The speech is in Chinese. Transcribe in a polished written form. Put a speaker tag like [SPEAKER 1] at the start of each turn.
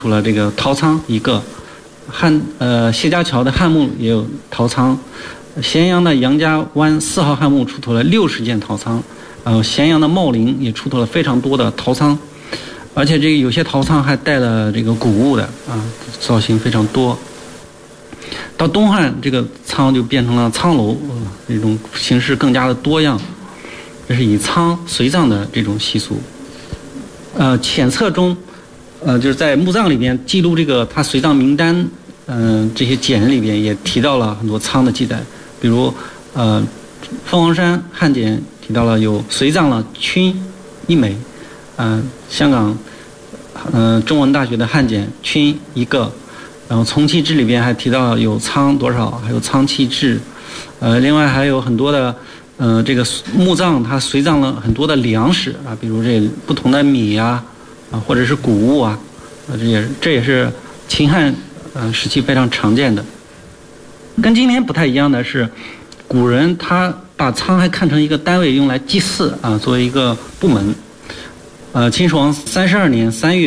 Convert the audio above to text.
[SPEAKER 1] 出了这个陶仓一个，谢家桥的汉墓也有陶仓，咸阳的杨家湾4号汉墓出土了60件陶仓，咸阳的茂陵也出土了非常多的陶仓，而且这个有些陶仓还带了这个古物的造型非常多。到东汉，这个仓就变成了仓楼，这种形式更加的多样，这是以仓随葬的这种习俗。浅册中。就是在墓葬里边记录这个他随葬名单，这些简里边也提到了很多仓的记载，比如凤凰山汉简提到了有随葬了勋1枚，香港中文大学的汉简勋1个，然后从期志里边还提到有仓多少，还有仓期志，另外还有很多的这个墓葬它随葬了很多的粮食比如这不同的米或者是谷物这也是秦汉时期非常常见的。跟今天不太一样的是，古人他把仓还看成一个单位用来祭祀作为一个部门。秦始皇32年3月。